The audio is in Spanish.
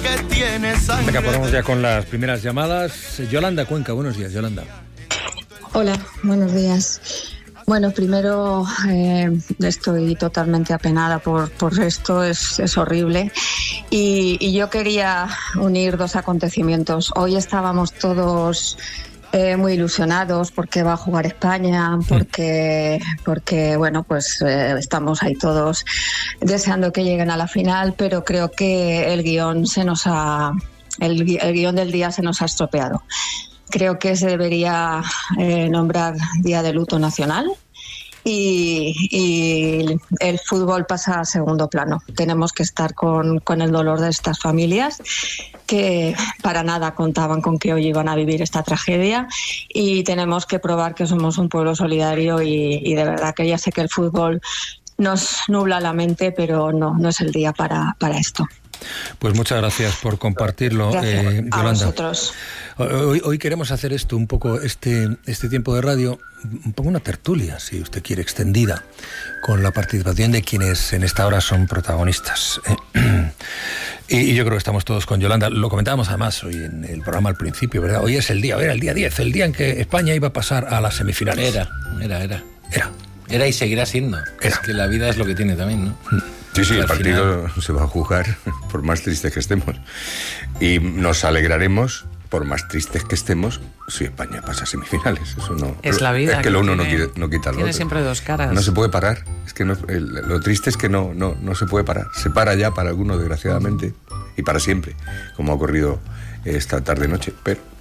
que tiene sangre. Venga, ponemos ya con las primeras llamadas. Yolanda Cuenca, buenos días, Yolanda. Hola, buenos días. Bueno, primero estoy totalmente apenada por esto, es horrible. Y yo quería unir dos acontecimientos. Hoy estábamos todos muy ilusionados porque va a jugar España, porque bueno, pues estamos ahí todos deseando que lleguen a la final, pero creo que el guión el guión del día se nos ha estropeado. Creo que se debería nombrar Día de Luto Nacional y el fútbol pasa a segundo plano. Tenemos que estar con el dolor de estas familias que para nada contaban con que hoy iban a vivir esta tragedia, y tenemos que probar que somos un pueblo solidario y de verdad que ya sé que el fútbol nos nubla la mente, pero no es el día para esto. Pues muchas gracias por compartirlo, Yolanda. A vosotros. Hoy queremos hacer esto un poco, este tiempo de radio, un poco una tertulia, si usted quiere, extendida, con la participación de quienes en esta hora son protagonistas. Y yo creo que estamos todos con Yolanda. Lo comentábamos además hoy en el programa al principio, ¿verdad? Hoy es el día 10, el día en que España iba a pasar a las semifinales. Era y seguirá siendo. Es que la vida es lo que tiene también, ¿no? Sí, el partido se va a jugar por más tristes que estemos. Y nos alegraremos, por más tristes que estemos, si España pasa a semifinales. Eso no es la vida. Es que lo uno no quita lo otro. Tiene siempre dos caras. No se puede parar. Es que lo triste es que no se puede parar. Se para ya para algunos, desgraciadamente, y para siempre, como ha ocurrido esta tarde-noche. Pero